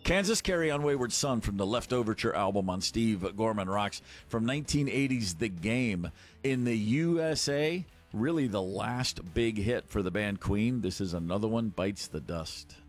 Kansas Carry on Wayward Son from the Left Overture album on Steve Gorman Rocks from 1980's The Game. In the USA, really the last big hit for the band Queen. This is another one, Bites the Dust.